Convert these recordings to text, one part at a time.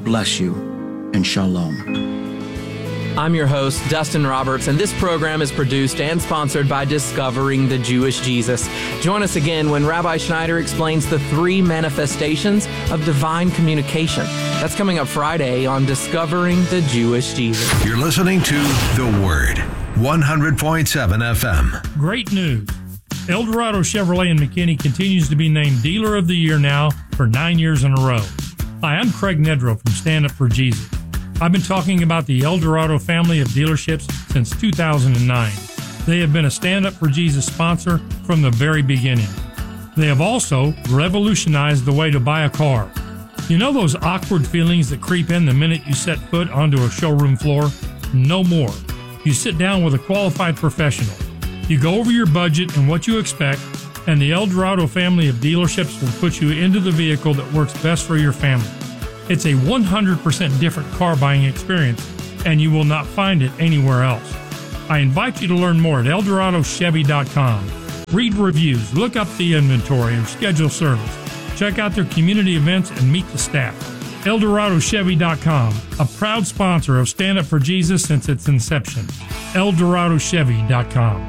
bless you, and shalom. I'm your host, Dustin Roberts, and this program is produced and sponsored by Discovering the Jewish Jesus. Join us again when Rabbi Schneider explains the 3 manifestations of divine communication. That's coming up Friday on Discovering the Jewish Jesus. You're listening to The Word, 100.7 FM. Great news. Eldorado Chevrolet in McKinney continues to be named Dealer of the Year now for 9 years in a row. Hi, I'm Craig Nedrow from Stand Up for Jesus. I've been talking about the Eldorado family of dealerships since 2009. They have been a Stand Up for Jesus sponsor from the very beginning. They have also revolutionized the way to buy a car. You know those awkward feelings that creep in the minute you set foot onto a showroom floor? No more. You sit down with a qualified professional. You go over your budget and what you expect, and the Eldorado family of dealerships will put you into the vehicle that works best for your family. It's a 100% different car buying experience, and you will not find it anywhere else. I invite you to learn more at EldoradoChevy.com. Read reviews, look up the inventory, or schedule service. Check out their community events and meet the staff. EldoradoChevy.com, a proud sponsor of Stand Up for Jesus since its inception. EldoradoChevy.com.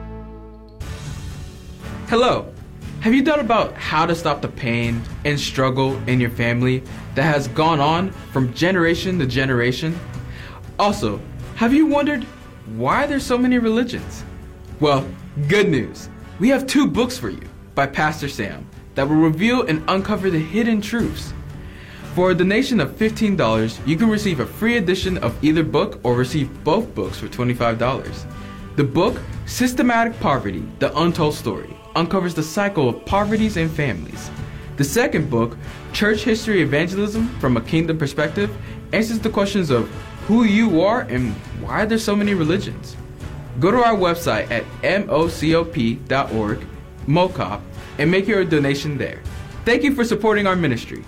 Hello. Have you thought about how to stop the pain and struggle in your family that has gone on from generation to generation? Also, have you wondered why there's so many religions? Well, good news. We have 2 books for you by Pastor Sam that will reveal and uncover the hidden truths. For a donation of $15, you can receive a free edition of either book or receive both books for $25. The book, Systematic Poverty, The Untold Story, uncovers the cycle of poverties and families. The second book, Church History Evangelism from a Kingdom Perspective, answers the questions of who you are and why there's so many religions. Go to our website at mocop.org, MOCOP, and make your donation there. Thank you for supporting our ministry.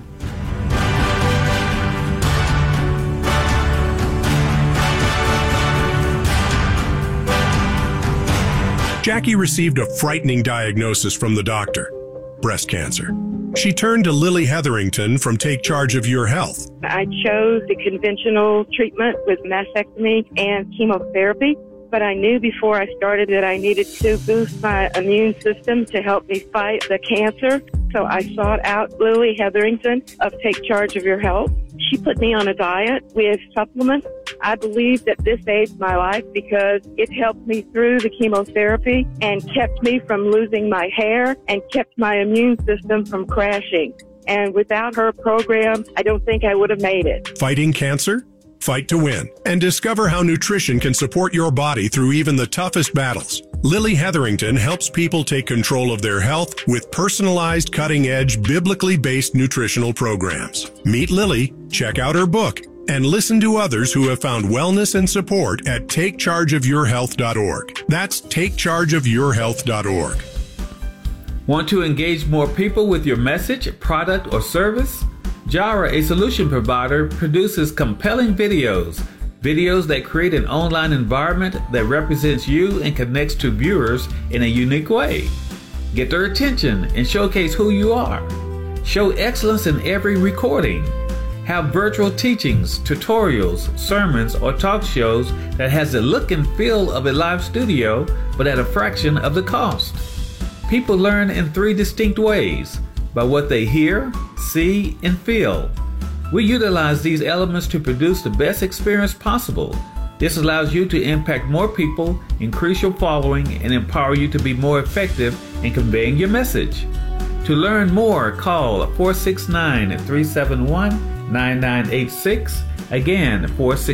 Jackie received a frightening diagnosis from the doctor, breast cancer. She turned to Lily Hetherington from Take Charge of Your Health. I chose the conventional treatment with mastectomy and chemotherapy, but I knew before I started that I needed to boost my immune system to help me fight the cancer. So I sought out Lily Hetherington of Take Charge of Your Health. She put me on a diet with supplements. I believe that this saved my life because it helped me through the chemotherapy and kept me from losing my hair and kept my immune system from crashing. And without her program, I don't think I would have made it. Fighting cancer? Fight to win. And discover how nutrition can support your body through even the toughest battles. Lily Hetherington helps people take control of their health with personalized, cutting-edge, biblically based nutritional programs. Meet Lily, check out her book, and listen to others who have found wellness and support at takechargeofyourhealth.org. That's takechargeofyourhealth.org. Want to engage more people with your message, product, or service? Jara, a solution provider, produces compelling videos that create an online environment that represents you and connects to viewers in a unique way. Get their attention and showcase who you are. Show excellence in every recording. Have virtual teachings, tutorials, sermons, or talk shows that has the look and feel of a live studio, but at a fraction of the cost. People learn in 3 distinct ways: by what they hear, see, and feel. We utilize these elements to produce the best experience possible. This allows you to impact more people, increase your following, and empower you to be more effective in conveying your message. To learn more, call 469-371-9986. Again,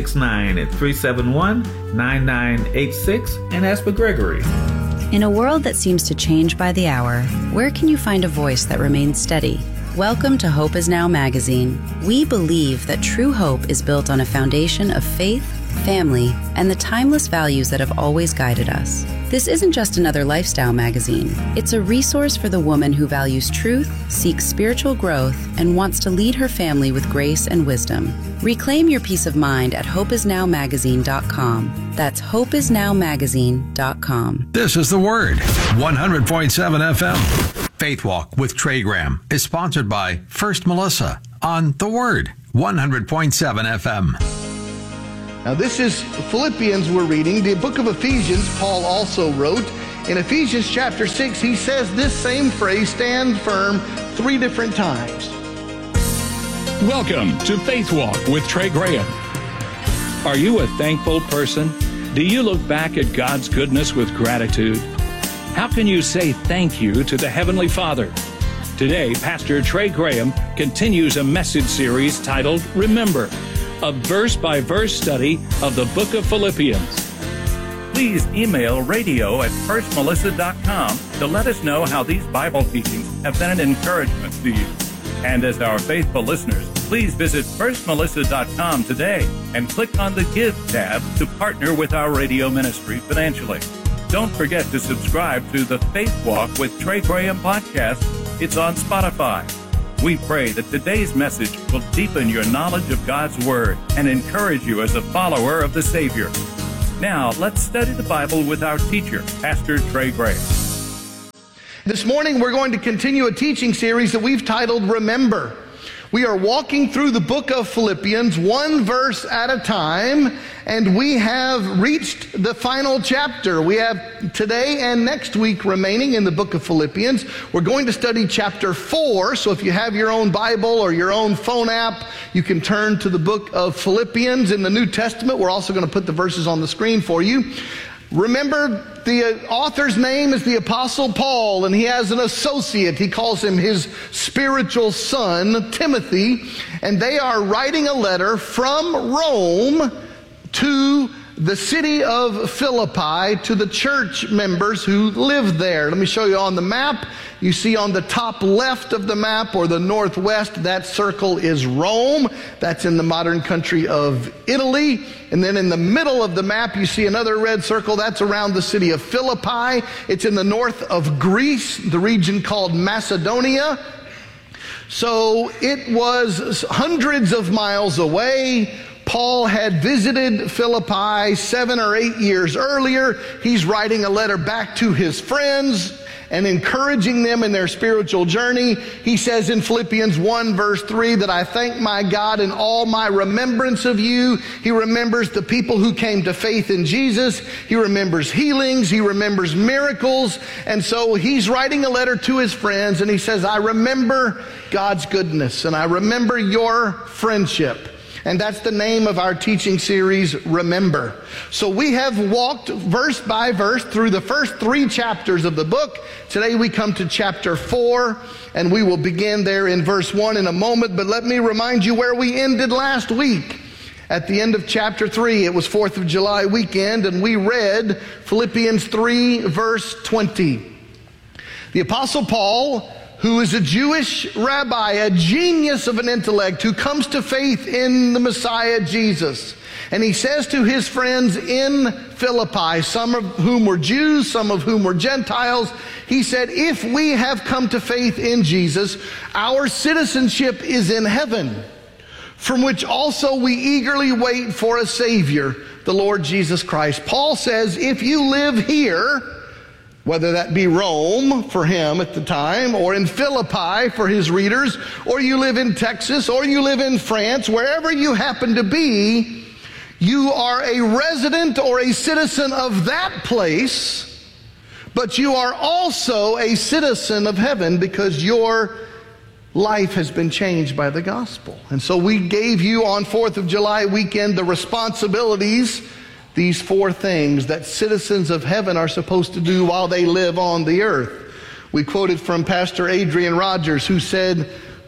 469-371-9986, and ask for Gregory. In a world that seems to change by the hour, where can you find a voice that remains steady? Welcome to Hope Is Now magazine. We believe that true hope is built on a foundation of faith, family, and the timeless values that have always guided us. This isn't just another lifestyle magazine. It's a resource for the woman who values truth, seeks spiritual growth, and wants to lead her family with grace and wisdom. Reclaim your peace of mind at hopeisnowmagazine.com. That's hopeisnowmagazine.com. This is The Word, 100.7 FM. Faith Walk with Trey Graham is sponsored by First Melissa on The Word, 100.7 FM. Now this is Philippians we're reading. The book of Ephesians, Paul also wrote. In Ephesians chapter 6, he says this same phrase, stand firm, 3 different times. Welcome to Faith Walk with Trey Graham. Are you a thankful person? Do you look back at God's goodness with gratitude? How can you say thank you to the Heavenly Father? Today, Pastor Trey Graham continues a message series titled Remember, a verse-by-verse study of the book of Philippians. Please email radio@firstmelissa.com to let us know how these Bible teachings have been an encouragement to you. And as our faithful listeners, please visit firstmelissa.com today and click on the Give tab to partner with our radio ministry financially. Don't forget to subscribe to the Faith Walk with Trey Graham podcast. It's on Spotify. We pray that today's message will deepen your knowledge of God's Word and encourage you as a follower of the Savior. Now, let's study the Bible with our teacher, Pastor Trey Graham. This morning, we're going to continue a teaching series that we've titled Remember. We are walking through the book of Philippians, 1 verse at a time, and we have reached the final chapter. We have today and next week remaining in the book of Philippians. We're going to study chapter 4, so if you have your own Bible or your own phone app, you can turn to the book of Philippians in the New Testament. We're also going to put the verses on the screen for you. Remember, the author's name is the Apostle Paul, and he has an associate. He calls him his spiritual son, Timothy, and they are writing a letter from Rome to the city of Philippi, to the church members who live there. Let me show you on the map. You see on the top left of the map, or the northwest, that circle is Rome. That's in the modern country of Italy. And then in the middle of the map, you see another red circle. That's around the city of Philippi. It's in the north of Greece, the region called Macedonia. So it was hundreds of miles away. Paul had visited Philippi 7 or 8 years earlier. He's writing a letter back to his friends and encouraging them in their spiritual journey. He says in Philippians 1 verse 3 that I thank my God in all my remembrance of you. He remembers the people who came to faith in Jesus. He remembers healings. He remembers miracles. And so he's writing a letter to his friends, and he says, I remember God's goodness, and I remember your friendship. And that's the name of our teaching series, Remember. So we have walked verse by verse through the first 3 chapters of the book. Today we come to chapter 4, and we will begin there in verse 1 in a moment. But let me remind you where we ended last week. At the end of chapter 3, it was 4th of July weekend, and we read Philippians 3, verse 20. The Apostle Paul, who is a Jewish rabbi, a genius of an intellect, who comes to faith in the Messiah Jesus. And he says to his friends in Philippi, some of whom were Jews, some of whom were Gentiles, he said, if we have come to faith in Jesus, our citizenship is in heaven, from which also we eagerly wait for a Savior, the Lord Jesus Christ. Paul says, if you live here, whether that be Rome for him at the time, or in Philippi for his readers, or you live in Texas, or you live in France, wherever you happen to be, you are a resident or a citizen of that place, but you are also a citizen of heaven because your life has been changed by the gospel. And so we gave you on 4th of July weekend the responsibilities, these 4 things that citizens of heaven are supposed to do while they live on the earth. We quoted from Pastor Adrian Rogers, who said,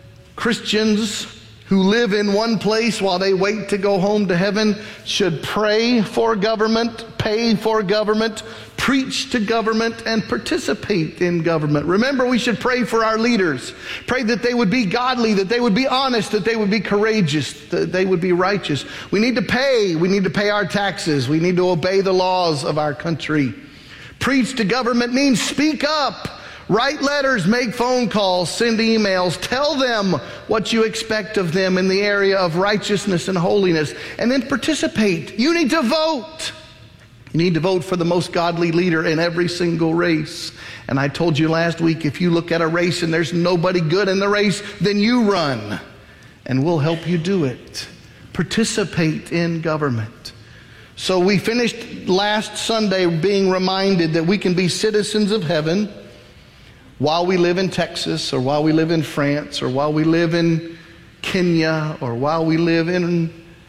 Christians who live in one place while they wait to go home to heaven should pray for government, pay for government, preach to government, and participate in government. Remember, we should pray for our leaders. Pray that they would be godly, that they would be honest, that they would be courageous, that they would be righteous. We need to pay. We need to pay our taxes. We need to obey the laws of our country. Preach to government means speak up. Write letters, make phone calls, send emails. Tell them what you expect of them in the area of righteousness and holiness. And then participate. You need to vote. You need to vote for the most godly leader in every single race. And I told you last week, if you look at a race and there's nobody good in the race, then you run. and we'll help you do it. Participate in government. So we finished last Sunday being reminded that we can be citizens of heaven while we live in Texas, or while we live in France, or while we live in Kenya, or while we live in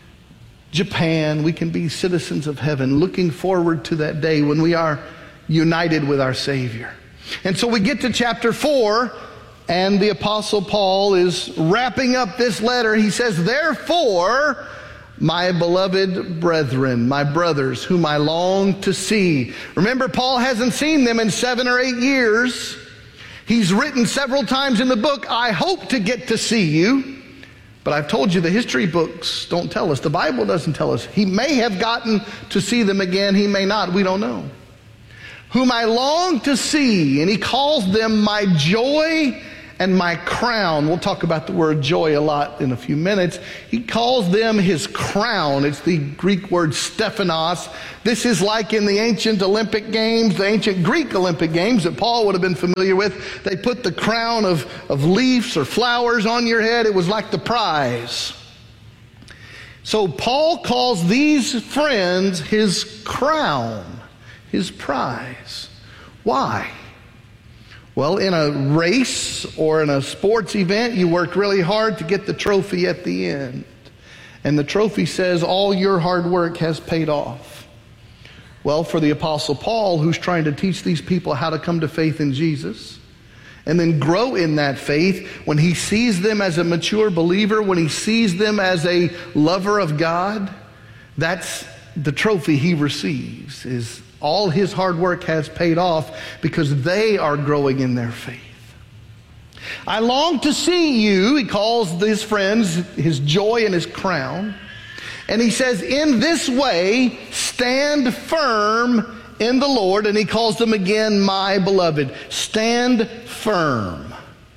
Japan. We can be citizens of heaven, looking forward to that day when we are united with our Savior. And so we get to chapter 4, and the Apostle Paul is wrapping up this letter. He says, "Therefore, my beloved brethren," my brothers, whom I long to see. Remember, Paul hasn't seen them in 7 or 8 years. He's written several times in the book, "I hope to get to see you." But I've told you the history books don't tell us. The Bible doesn't tell us. He may have gotten to see them again. He may not. We don't know. "Whom I long to see," and he calls them my joy and my crown. We'll talk about the word joy a lot in a few minutes. He calls them his crown. It's the Greek word Stephanos. This is like in the ancient Olympic Games, the ancient Greek Olympic Games that Paul would have been familiar with. They put the crown of leaves or flowers on your head. It was like the prize. So Paul calls these friends his crown, his prize. Why? Well, in a race or in a sports event, you work really hard to get the trophy at the end. And the trophy says all your hard work has paid off. Well, for the Apostle Paul, who's trying to teach these people how to come to faith in Jesus and then grow in that faith, when he sees them as a mature believer, when he sees them as a lover of God, that's the trophy he receives, is all his hard work has paid off because they are growing in their faith. "I long to see you," he calls his friends his joy and his crown. And he says, "In this way, stand firm in the Lord." And he calls them again, my beloved. Stand firm.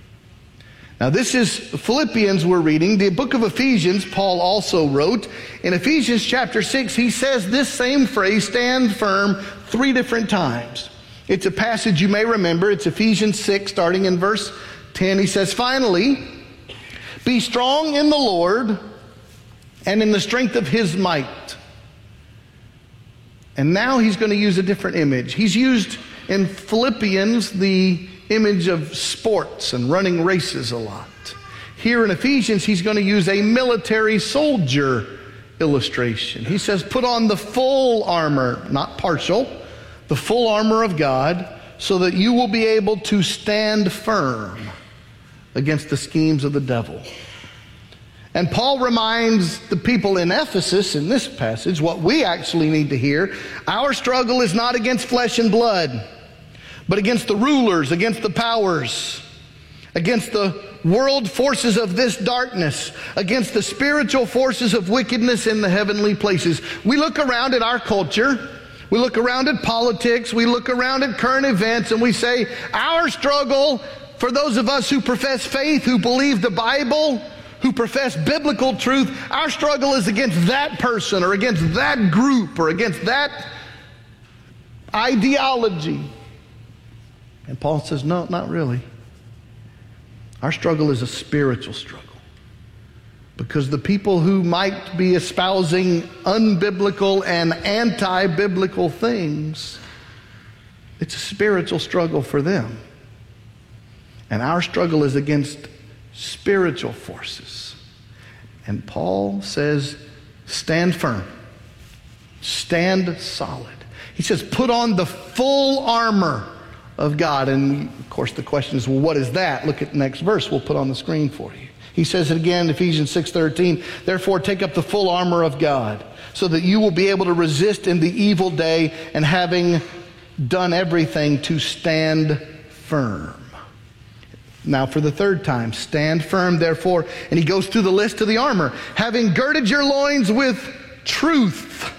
Now this is Philippians we're reading. The book of Ephesians, Paul also wrote. In Ephesians chapter 6, he says this same phrase, stand firm, 3 different times. It's a passage you may remember. It's Ephesians 6, starting in verse 10. He says, "Finally, be strong in the Lord and in the strength of his might." And now he's going to use a different image. He's used in Philippians the image of sports and running races a lot. Here in Ephesians, he's going to use a military soldier illustration. He says, put on the full armor, not partial, the full armor of God, so that you will be able to stand firm against the schemes of the devil. And Paul reminds the people in Ephesus in this passage what we actually need to hear. Our struggle is not against flesh and blood, but against the rulers, against the powers, against the world forces of this darkness, against the spiritual forces of wickedness in the heavenly places. We look around at our culture, we look around at politics, we look around at current events, and we say, our struggle, for those of us who profess faith, who believe the Bible, who profess biblical truth, our struggle is against that person or against that group or against that ideology. And Paul says, no, not really. Our struggle is a spiritual struggle. Because the people who might be espousing unbiblical and anti-biblical things, it's a spiritual struggle for them. And our struggle is against spiritual forces. And Paul says, stand firm. Stand solid. He says, put on the full armor of God. And of course the question is, well, what is that? Look at the next verse we'll put on the screen for you. He says it again in Ephesians 6:13. Therefore take up the full armor of God, so that you will be able to resist in the evil day, and having done everything, to stand firm. Now for the third time, stand firm therefore. And he goes through the list of the armor. Having girded your loins with truth,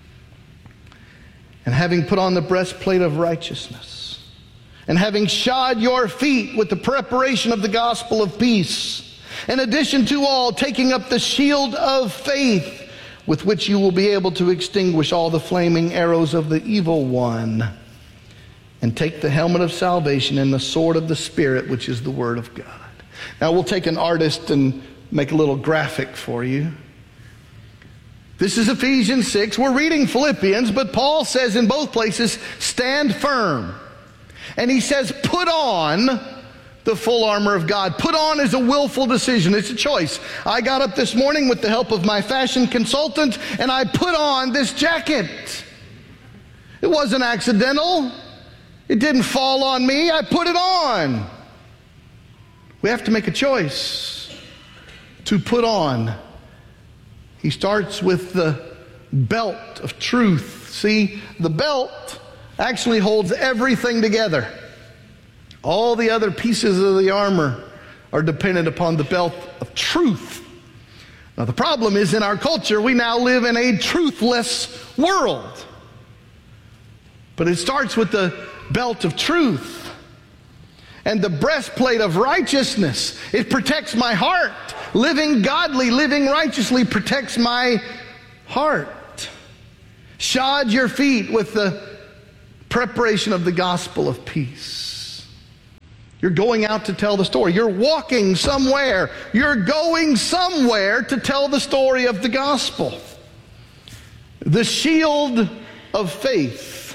and having put on the breastplate of righteousness, and having shod your feet with the preparation of the gospel of peace. In addition to all, taking up the shield of faith, with which you will be able to extinguish all the flaming arrows of the evil one. And take the helmet of salvation and the sword of the Spirit, which is the Word of God. Now we'll take an artist and make a little graphic for you. This is Ephesians 6. We're reading Philippians, but Paul says in both places, stand firm. And he says, put on the full armor of God. Put on is a willful decision. It's a choice. I got up this morning with the help of my fashion consultant, and I put on this jacket. It wasn't accidental. It didn't fall on me. I put it on. We have to make a choice to put on. He starts with the belt of truth. See, the belt actually holds everything together. All the other pieces of the armor are dependent upon the belt of truth. Now, the problem is in our culture, we now live in a truthless world. But it starts with the belt of truth. And the breastplate of righteousness. It protects my heart. Living godly, living righteously protects my heart. Shod your feet with the preparation of the gospel of peace. You're going out to tell the story. You're walking somewhere. You're going somewhere to tell the story of the gospel. The shield of faith.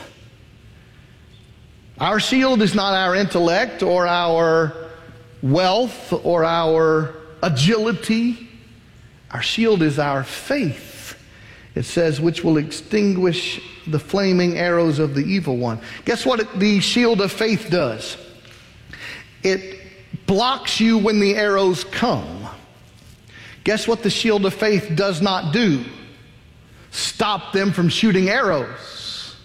Our shield is not our intellect or our wealth or our agility. Our shield is our faith. It says, which will extinguish the flaming arrows of the evil one. Guess what the shield of faith does? It blocks you when the arrows come. Guess what the shield of faith does not do? Stop them from shooting arrows.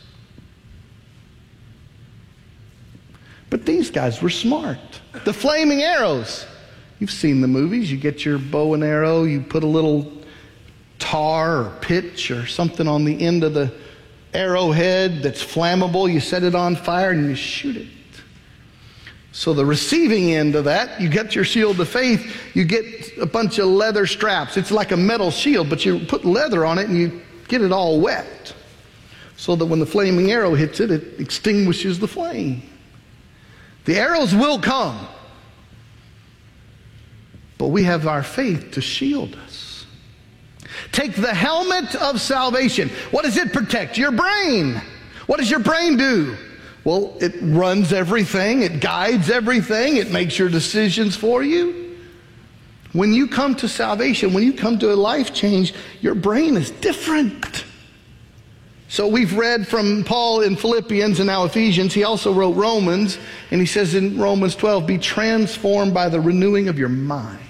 But these guys were smart. The flaming arrows. You've seen the movies. You get your bow and arrow, you put a little tar or pitch or something on the end of the arrowhead that's flammable. You set it on fire and you shoot it. So the receiving end of that, you get your shield of faith, you get a bunch of leather straps. It's like a metal shield, but you put leather on it and you get it all wet. So that when the flaming arrow hits it, it extinguishes the flame. The arrows will come. But we have our faith to shield us. Take the helmet of salvation. What does it protect? Your brain. What does your brain do? Well, it runs everything. It guides everything. It makes your decisions for you. When you come to salvation, when you come to a life change, your brain is different. So we've read from Paul in Philippians and now Ephesians. He also wrote Romans. And he says in Romans 12, be transformed by the renewing of your mind.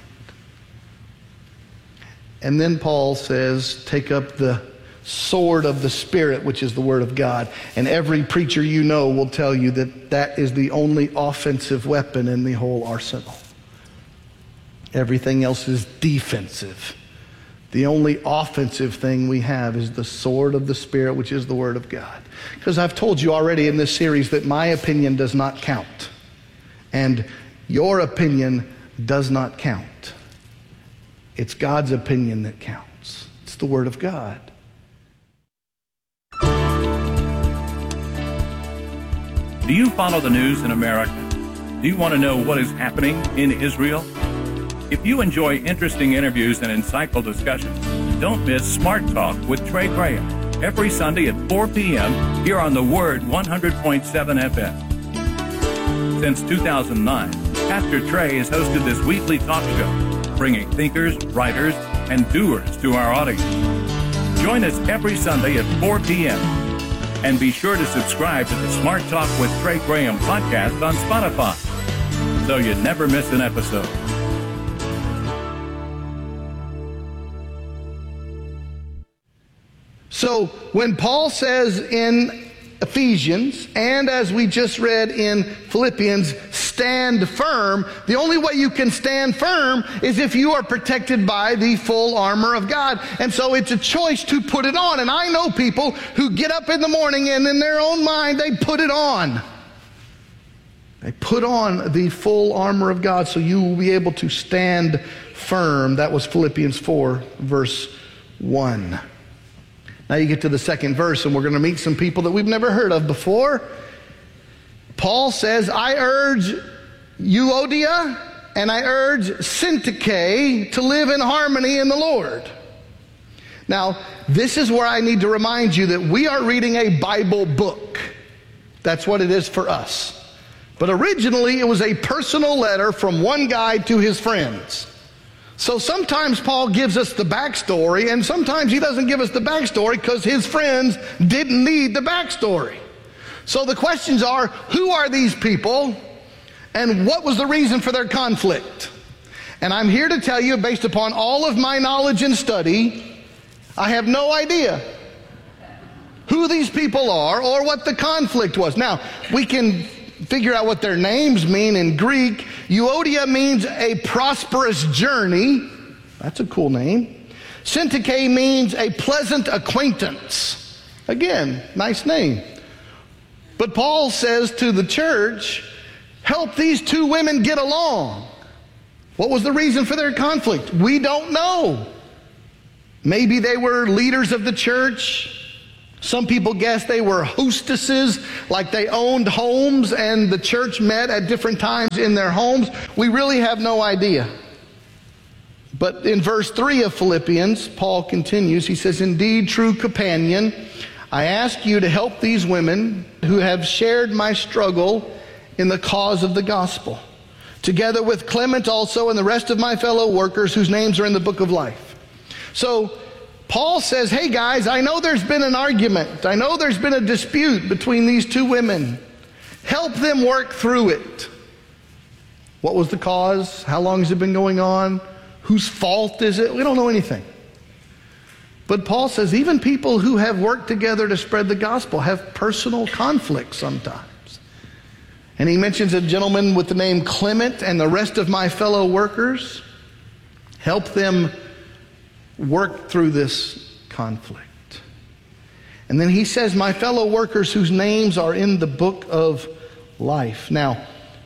And then Paul says, take up the sword of the Spirit, which is the Word of God. And every preacher you know will tell you that that is the only offensive weapon in the whole arsenal. Everything else is defensive. The only offensive thing we have is the sword of the Spirit, which is the Word of God. Because I've told you already in this series that my opinion does not count. And your opinion does not count. It's God's opinion that counts. It's the Word of God. Do you follow the news in America? Do you want to know what is happening in Israel? If you enjoy interesting interviews and insightful discussions, don't miss Smart Talk with Trey Graham every Sunday at 4 p.m. here on The Word 100.7 FM. Since 2009, Pastor Trey has hosted this weekly talk show, bringing thinkers, writers, and doers to our audience. Join us every Sunday at 4 p.m. And be sure to subscribe to the Smart Talk with Trey Graham podcast on Spotify, so you never miss an episode. So when Paul says in Ephesians, and as we just read in Philippians, stand firm, the only way you can stand firm is if you are protected by the full armor of God. And so it's a choice to put it on. And I know people who get up in the morning and in their own mind, they put it on. They put on the full armor of God so you will be able to stand firm. That was Philippians 4, verse 1. Now you get to the second verse, and we're going to meet some people that we've never heard of before. Paul says, I urge Euodia and I urge Syntyche to live in harmony in the Lord. Now, this is where I need to remind you that we are reading a Bible book. That's what it is for us. But originally, it was a personal letter from one guy to his friends. So sometimes Paul gives us the backstory, and sometimes he doesn't give us the backstory because his friends didn't need the backstory. So the questions are, who are these people, and what was the reason for their conflict? And I'm here to tell you, based upon all of my knowledge and study, I have no idea who these people are or what the conflict was. Now, we can figure out what their names mean in Greek. Euodia means a prosperous journey. That's a cool name. Syntyche means a pleasant acquaintance. Again, nice name. But Paul says to the church, help these two women get along. What was the reason for their conflict? We don't know. Maybe they were leaders of the church. Some people guess they were hostesses, like they owned homes and the church met at different times in their homes. We really have no idea. But in verse 3 of Philippians, Paul continues. He says, indeed, true companion, I ask you to help these women who have shared my struggle in the cause of the gospel, together with Clement also and the rest of my fellow workers whose names are in the book of life. So Paul says, hey guys, I know there's been an argument. I know there's been a dispute between these two women. Help them work through it. What was the cause? How long has it been going on? Whose fault is it? We don't know anything. But Paul says even people who have worked together to spread the gospel have personal conflicts sometimes. And he mentions a gentleman with the name Clement and the rest of my fellow workers. Help them work through this conflict. And then he says, my fellow workers whose names are in the book of life. Now,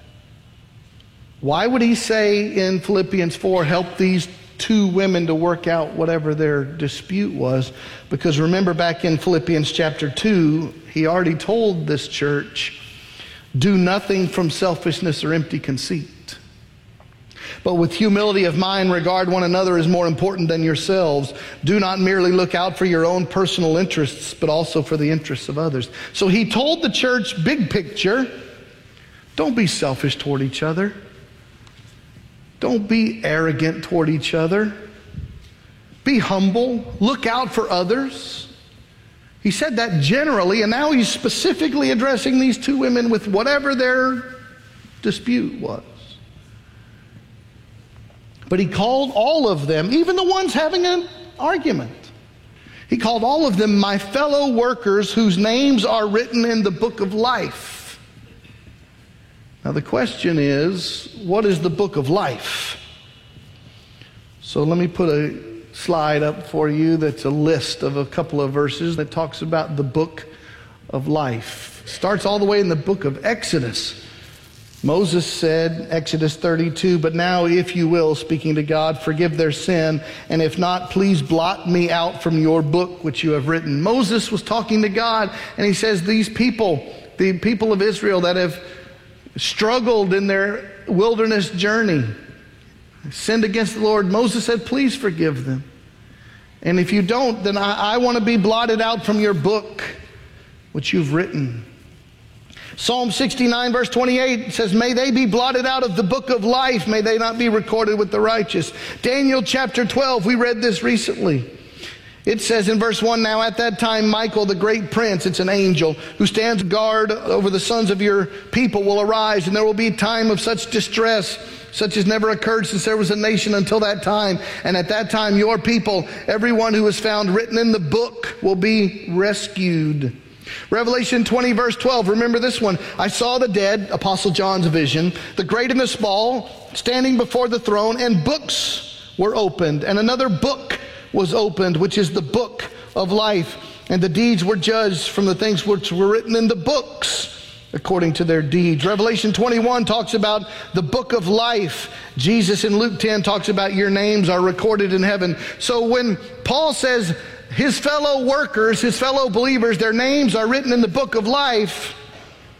why would he say in Philippians 4, help these two women to work out whatever their dispute was? Because remember back in Philippians chapter 2, he already told this church, do nothing from selfishness or empty conceit, but with humility of mind regard one another as more important than yourselves. Do not merely look out for your own personal interests, but also for the interests of others. So he told the church, big picture, don't be selfish toward each other. Don't be arrogant toward each other. Be humble. Look out for others. He said that generally, and now he's specifically addressing these two women with whatever their dispute was. But he called all of them, even the ones having an argument, he called all of them my fellow workers whose names are written in the book of life. Now the question is, what is the book of life? So let me put a slide up for you that's a list of a couple of verses that talks about the book of life. It starts all the way in the book of Exodus. Moses said, Exodus 32, but now if you will, speaking to God, forgive their sin, and if not, please blot me out from your book which you have written. Moses was talking to God, and he says, these people, the people of Israel that have struggled in their wilderness journey, sinned against the Lord, Moses said, please forgive them. And if you don't, then I want to be blotted out from your book which you've written. Psalm 69 verse 28 says, may they be blotted out of the book of life. May they not be recorded with the righteous. Daniel chapter 12, we read this recently. It says in verse 1, now at that time Michael the great prince, it's an angel, who stands guard over the sons of your people will arise, and there will be a time of such distress, such as never occurred since there was a nation until that time. And at that time your people, everyone who is found written in the book, will be rescued. Revelation 20 verse 12, remember this one. I saw the dead, Apostle John's vision, the great and the small, standing before the throne, and books were opened. And another book was opened, which is the book of life. And the deeds were judged from the things which were written in the books according to their deeds. Revelation 21 talks about the book of life. Jesus in Luke 10 talks about your names are recorded in heaven. So when Paul says his fellow workers, his fellow believers, their names are written in the book of life,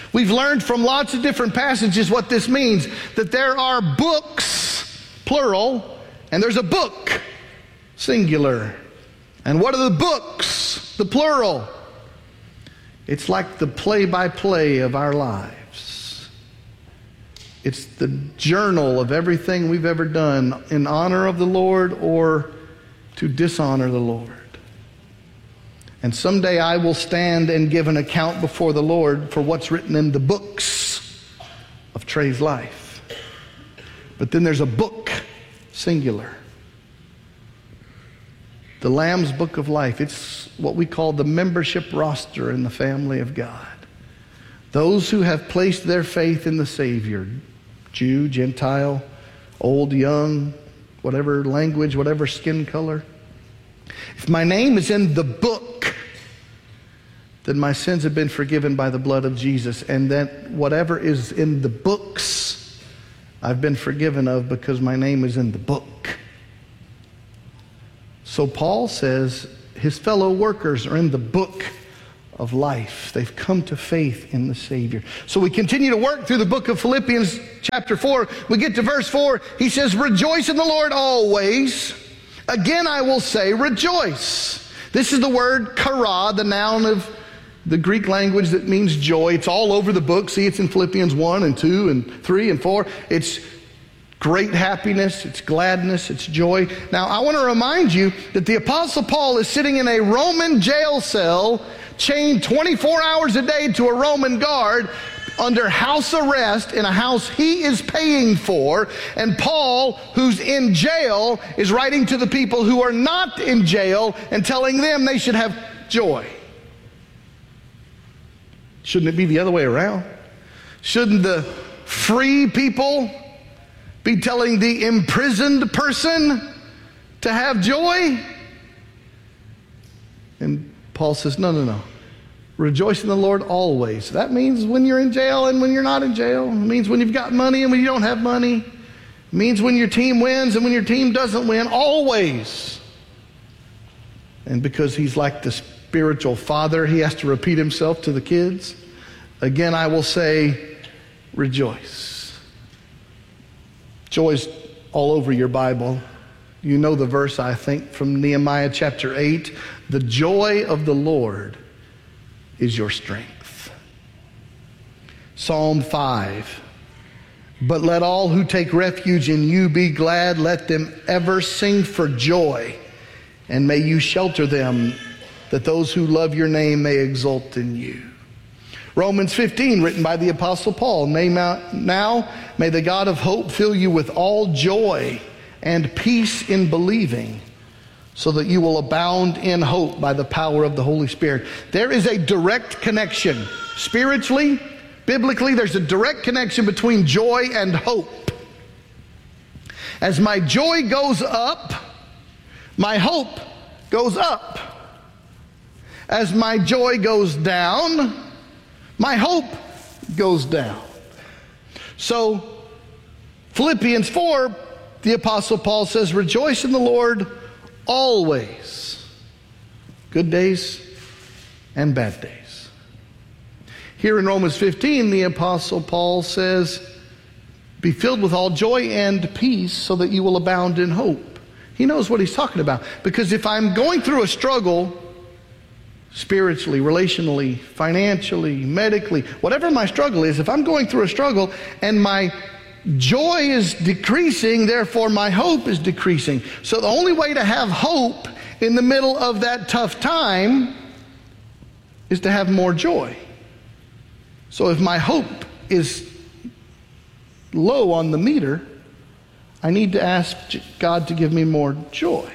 We've learned from lots of different passages what this means, that there are books, plural, and there's a book, singular. And what are the books, the plural? It's like the play-by-play of our lives. It's the journal of everything we've ever done in honor of the Lord or to dishonor the Lord. And someday I will stand and give an account before the Lord for what's written in the books of Trey's life. But then there's a book, singular. The Lamb's Book of Life. It's what we call the membership roster in the family of God. Those who have placed their faith in the Savior, Jew, Gentile, old, young, whatever language, whatever skin color. If my name is in the book, then my sins have been forgiven by the blood of Jesus, and that whatever is in the books, I've been forgiven of because my name is in the book. So Paul says his fellow workers are in the book of life. They've come to faith in the Savior. So we continue to work through the book of Philippians chapter 4. We get to verse 4. He says, rejoice in the Lord always. Again, I will say rejoice. This is the word chara, the noun of the Greek language that means joy. It's all over the book. See, it's in Philippians 1 and 2 and 3 and 4. It's great happiness, it's gladness, it's joy. Now, I want to remind you that the Apostle Paul is sitting in a Roman jail cell, chained 24 hours a day to a Roman guard, under house arrest in a house he is paying for. And Paul, who's in jail, is writing to the people who are not in jail and telling them they should have joy. Shouldn't it be the other way around? Shouldn't the free people be telling the imprisoned person to have joy? And Paul says, no. Rejoice in the Lord always. That means when you're in jail and when you're not in jail. It means when you've got money and when you don't have money. It means when your team wins and when your team doesn't win. Always. And because he's like the spiritual father, he has to repeat himself to the kids. Again, I will say, rejoice. Joy's all over your Bible. You know the verse, I think, from Nehemiah chapter 8. The joy of the Lord is your strength. Psalm 5. But let all who take refuge in you be glad. Let them ever sing for joy. And may you shelter them, that those who love your name may exult in you. Romans 15, written by the Apostle Paul. Now may the God of hope fill you with all joy and peace in believing, so that you will abound in hope by the power of the Holy Spirit. There is a direct connection. Spiritually, biblically, there's a direct connection between joy and hope. As my joy goes up, my hope goes up. As my joy goes down, my hope goes down. So, Philippians 4, the Apostle Paul says, rejoice in the Lord always. Good days and bad days. Here in Romans 15, the Apostle Paul says, be filled with all joy and peace so that you will abound in hope. He knows what he's talking about. Because if I'm going through a struggle, spiritually, relationally, financially, medically, whatever my struggle is, if I'm going through a struggle and my joy is decreasing, therefore my hope is decreasing. So the only way to have hope in the middle of that tough time is to have more joy. So if my hope is low on the meter, I need to ask God to give me more joy.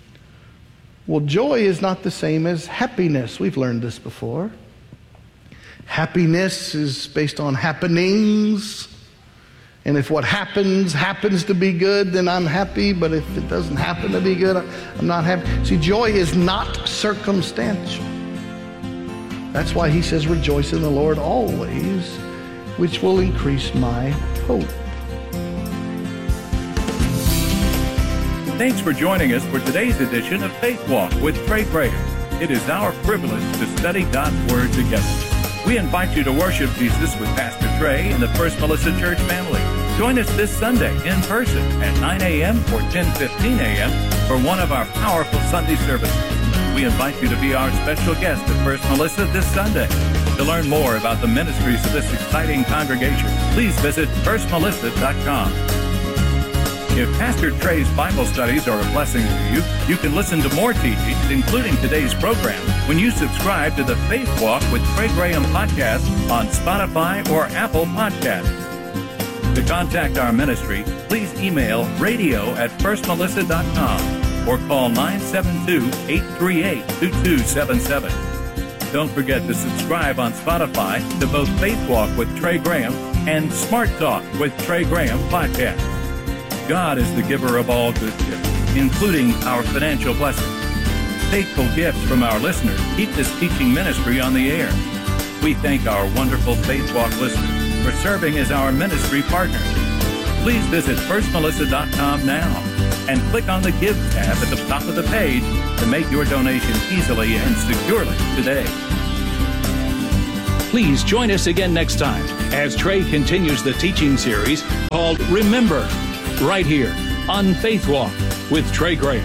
Well, joy is not the same as happiness. We've learned this before. Happiness is based on happenings. And if what happens to be good, then I'm happy. But if it doesn't happen to be good, I'm not happy. See, joy is not circumstantial. That's why he says, rejoice in the Lord always, which will increase my hope. Thanks for joining us for today's edition of Faith Walk with Trey Prager. It is our privilege to study God's Word together. We invite you to worship Jesus with Pastor Trey and the First Melissa Church family. Join us this Sunday in person at 9 a.m. or 10:15 a.m. for one of our powerful Sunday services. We invite you to be our special guest at First Melissa this Sunday. To learn more about the ministries of this exciting congregation, please visit firstmelissa.com. If Pastor Trey's Bible studies are a blessing to you, you can listen to more teachings, including today's program, when you subscribe to the Faith Walk with Trey Graham podcast on Spotify or Apple Podcasts. To contact our ministry, please email radio@firstmelissa.com or call 972-838-2277. Don't forget to subscribe on Spotify to both Faith Walk with Trey Graham and Smart Talk with Trey Graham podcast. God is the giver of all good gifts, including our financial blessings. Faithful gifts from our listeners keep this teaching ministry on the air. We thank our wonderful Faith Walk listeners for serving as our ministry partners. Please visit firstmelissa.com now and click on the Give tab at the top of the page to make your donation easily and securely today. Please join us again next time as Trey continues the teaching series called Remember, right here on Faith Walk with Trey Graham.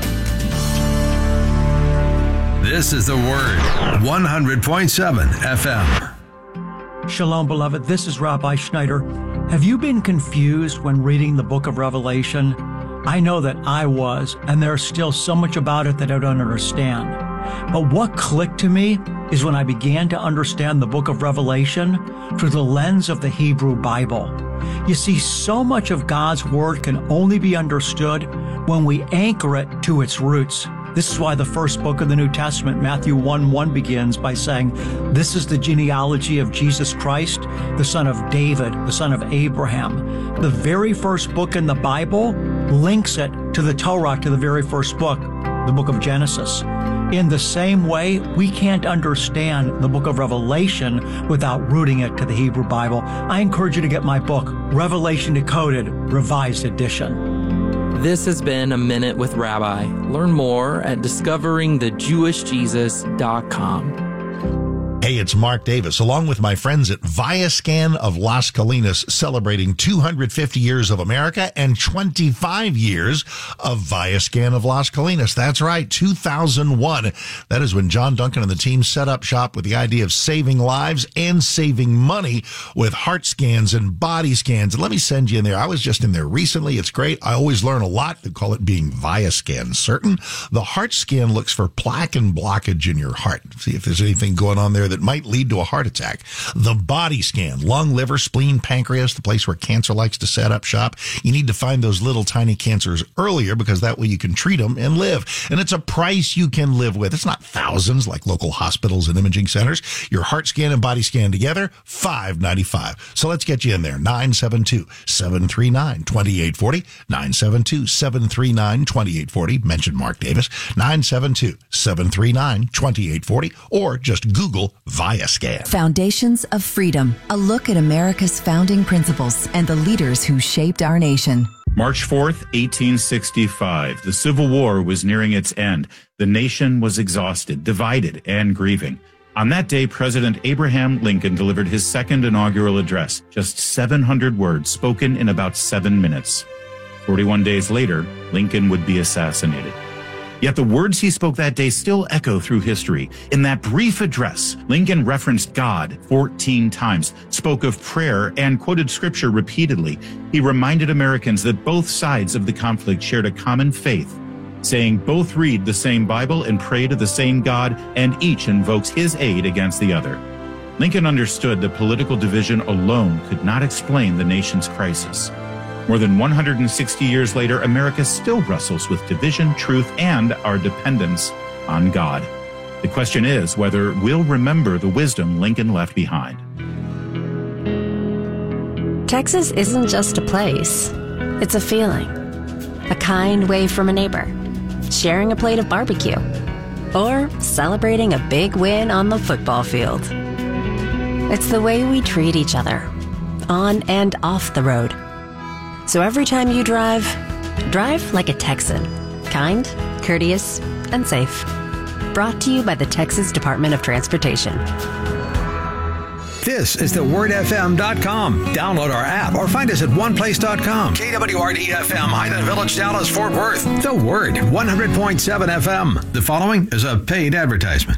This is The Word, 100.7 FM. Shalom, beloved. This is Rabbi Schneider. Have you been confused when reading the book of Revelation? I know that I was, and there's still so much about it that I don't understand. But what clicked to me is when I began to understand the book of Revelation through the lens of the Hebrew Bible. You see, so much of God's Word can only be understood when we anchor it to its roots. This is why the first book of the New Testament, Matthew 1:1, begins by saying, "This is the genealogy of Jesus Christ, the son of David, the son of Abraham." The very first book in the Bible links it to the Torah, to the very first book, the book of Genesis. In the same way, we can't understand the book of Revelation without rooting it to the Hebrew Bible. I encourage you to get my book, Revelation Decoded, Revised Edition. This has been A Minute with Rabbi. Learn more at discoveringthejewishjesus.com. Hey, it's Mark Davis, along with my friends at Viascan of Las Colinas, celebrating 250 years of America and 25 years of Viascan of Las Colinas. That's right, 2001. That is when John Duncan and the team set up shop with the idea of saving lives and saving money with heart scans and body scans. And let me send you in there. I was just in there recently. It's great. I always learn a lot. They call it being Viascan certain. The heart scan looks for plaque and blockage in your heart. See if there's anything going on there that might lead to a heart attack. The body scan, lung, liver, spleen, pancreas, the place where cancer likes to set up shop. You need to find those little tiny cancers earlier because that way you can treat them and live. And it's a price you can live with. It's not thousands like local hospitals and imaging centers. Your heart scan and body scan together, $595. So let's get you in there. 972-739-2840. 972-739-2840. Mention Mark Davis. 972-739-2840. Or just Google Viascan. Foundations of Freedom, a look at America's founding principles and the leaders who shaped our nation. March 4th, 1865. The Civil War was nearing its end. The nation was exhausted, divided, and grieving. On that day, President Abraham Lincoln delivered his second inaugural address, just 700 words spoken in about 7 minutes. 41 days later, Lincoln would be assassinated. Yet the words he spoke that day still echo through history. In that brief address, Lincoln referenced God 14 times, spoke of prayer, and quoted scripture repeatedly. He reminded Americans that both sides of the conflict shared a common faith, saying both read the same Bible and pray to the same God, and each invokes his aid against the other. Lincoln understood that political division alone could not explain the nation's crisis. More than 160 years later, America still wrestles with division, truth, and our dependence on God. The question is whether we'll remember the wisdom Lincoln left behind. Texas isn't just a place. It's a feeling. A kind wave from a neighbor. Sharing a plate of barbecue. Or celebrating a big win on the football field. It's the way we treat each other, on and off the road. So every time you drive like a Texan. Kind, courteous, and safe. Brought to you by the Texas Department of Transportation. This is thewordfm.com. Download our app or find us at oneplace.com. KWRD-FM, Highland Village, Dallas, Fort Worth. The Word, 100.7 FM. The following is a paid advertisement.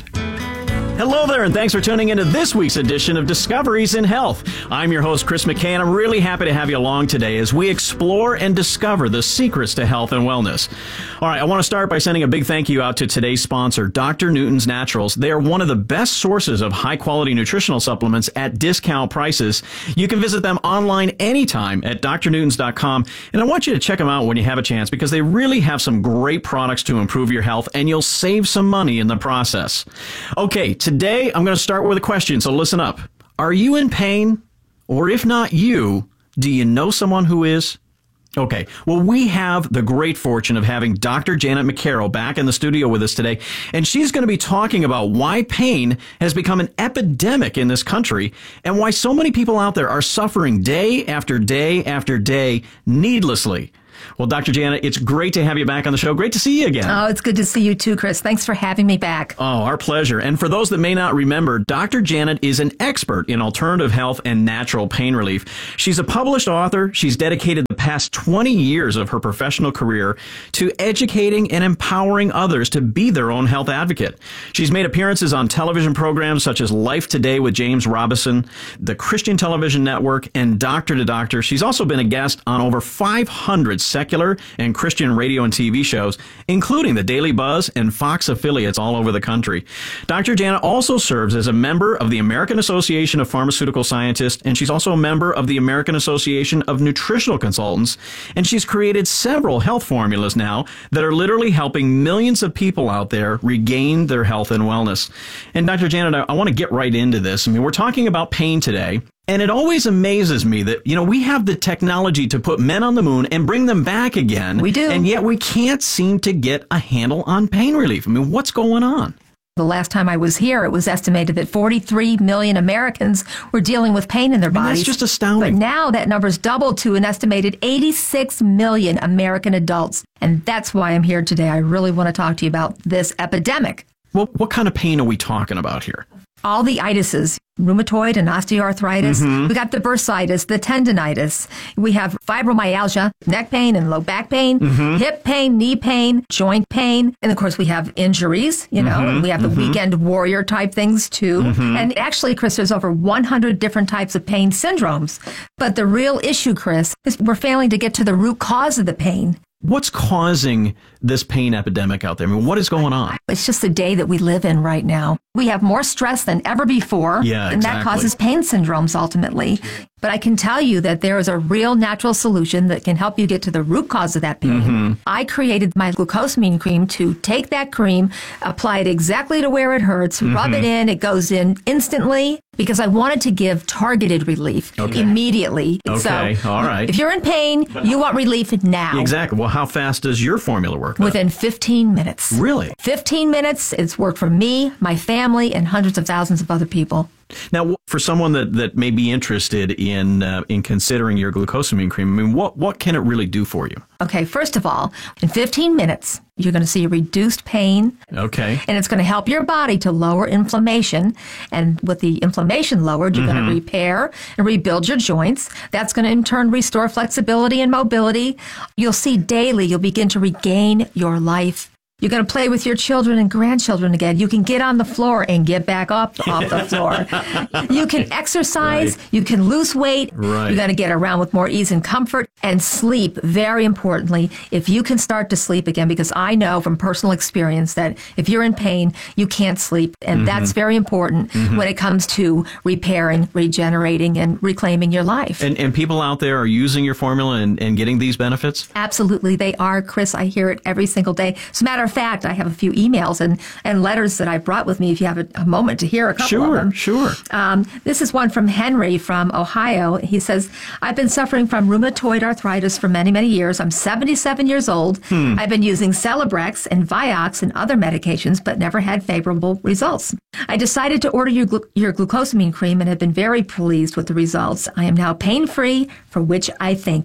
Hello there, and thanks for tuning into this week's edition of Discoveries in Health. I'm your host, Chris McKay, and I'm really happy to have you along today as we explore and discover the secrets to health and wellness. All right, I want to start by sending a big thank you out to today's sponsor, Dr. Newton's Naturals. They are one of the best sources of high-quality nutritional supplements at discount prices. You can visit them online anytime at drnewtons.com, and I want you to check them out when you have a chance because they really have some great products to improve your health, and you'll save some money in the process. Okay, today, I'm going to start with a question, so listen up. Are you in pain? Or if not you, do you know someone who is? Okay, well, we have the great fortune of having Dr. Janet McCarroll back in the studio with us today, and she's going to be talking about why pain has become an epidemic in this country and why so many people out there are suffering day after day after day needlessly. Well, Dr. Janet, it's great to have you back on the show. Great to see you again. Oh, it's good to see you too, Chris. Thanks for having me back. Oh, our pleasure. And for those that may not remember, Dr. Janet is an expert in alternative health and natural pain relief. She's a published author. She's dedicated the past 20 years of her professional career to educating and empowering others to be their own health advocate. She's made appearances on television programs such as Life Today with James Robison, the Christian Television Network, and Doctor to Doctor. She's also been a guest on over 500 secular and Christian radio and TV shows, including the Daily Buzz and Fox affiliates all over the country. Dr. Janet also serves as a member of the American Association of Pharmaceutical Scientists, and she's also a member of the American Association of Nutritional Consultants, and she's created several health formulas now that are literally helping millions of people out there regain their health and wellness. And Dr. Janet, I want to get right into this. I mean, we're talking about pain today. And it always amazes me that, we have the technology to put men on the moon and bring them back again. We do. And yet we can't seem to get a handle on pain relief. I mean, what's going on? The last time I was here, it was estimated that 43 million Americans were dealing with pain in their bodies. That's just astounding. But now that number's doubled to an estimated 86 million American adults. And that's why I'm here today. I really want to talk to you about this epidemic. Well, what kind of pain are we talking about here? All the itises, rheumatoid and osteoarthritis. Mm-hmm. We got the bursitis, the tendinitis. We have fibromyalgia, neck pain and low back pain, Mm-hmm. hip pain, knee pain, joint pain. And of course, we have injuries, Mm-hmm. and we have the weekend warrior type things too. Mm-hmm. And actually, Chris, there's over 100 different types of pain syndromes. But the real issue, Chris, is we're failing to get to the root cause of the pain. What's causing this pain epidemic out there? I mean, what is going on? It's just the day that we live in right now. We have more stress than ever before, Yeah, and that exactly. causes pain syndromes ultimately. But I can tell you that there is a real natural solution that can help you get to the root cause of that pain. Mm-hmm. I created my glucosamine cream to take that cream, apply it exactly to where it hurts, rub it in, it goes in instantly, because I wanted to give targeted relief immediately. Okay, So all right. if you're in pain, you want relief now. Exactly. Well, how fast does your formula work? then? Within 15 minutes. Really? 15 minutes. It's worked for me, my family, and hundreds of thousands of other people. Now, for someone that may be interested in considering your glucosamine cream, I mean, what can it really do for you? Okay, first of all, in 15 minutes, you're going to see reduced pain. Okay. And it's going to help your body to lower inflammation. And with the inflammation lowered, you're going to repair and rebuild your joints. That's going to in turn restore flexibility and mobility. You'll see daily, you'll begin to regain your life. You're going to play with your children and grandchildren again. You can get on the floor and get back up off the floor. You can exercise. Right. You can lose weight. Right. You're going to get around with more ease and comfort. And sleep, very importantly, if you can start to sleep again, because I know from personal experience that if you're in pain, you can't sleep. And that's very important when it comes to repairing, regenerating, and reclaiming your life. And people out there are using your formula and getting these benefits? Absolutely, they are, Chris. I hear it every single day. As a matter of fact, I have a few emails and letters that I brought with me if you have a moment to hear a couple of them. Sure. This is one from Henry from Ohio. He says, I've been suffering from rheumatoid arthritis for many, many years. I'm 77 years old. I've been using Celebrex and Vioxx and other medications, but never had favorable results. I decided to order your glucosamine cream and have been very pleased with the results. I am now pain-free, for which I thank you.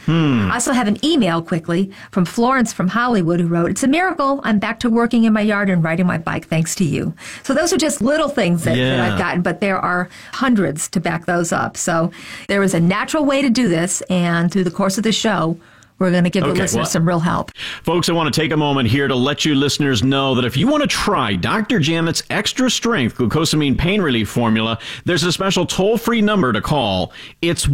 I also have an email quickly from Florence from Hollywood who wrote, "It's a miracle. I'm back to working in my yard and riding my bike thanks to you." So those are just little things that I've gotten, but there are hundreds to back those up. So there is a natural way to do this, and through the course of the show, we're going to give the listeners some real help. Folks, I want to take a moment here to let you listeners know that if you want to try Dr. Janet's Extra Strength Glucosamine Pain Relief Formula, there's a special toll-free number to call. It's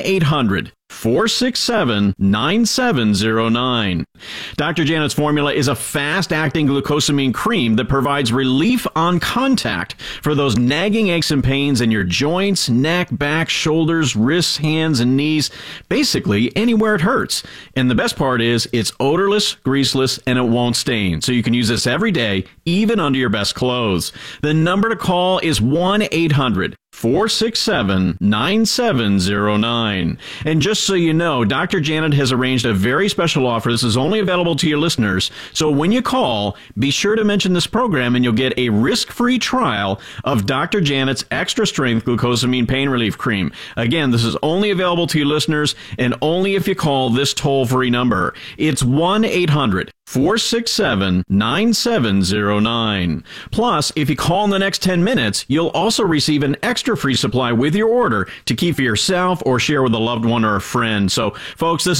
1-800-467-9709. Dr. Janet's formula is a fast-acting glucosamine cream that provides relief on contact for those nagging aches and pains in your joints, neck, back, shoulders, wrists, hands, and knees, basically anywhere it hurts. And the best part is it's odorless, greaseless, and it won't stain. So you can use this every day, even under your best clothes. The number to call is 1-800-467-9709. And just so you know, Dr. Janet has arranged a very special offer. This is only available to your listeners. So when you call, be sure to mention this program and you'll get a risk-free trial of Dr. Janet's Extra Strength Glucosamine Pain Relief Cream. Again, this is only available to your listeners and only if you call this toll-free number. It's 1-800-467-9709. Plus, if you call in the next 10 minutes, you'll also receive an extra free supply with your order to keep for yourself or share with a loved one or a friend. So, folks, this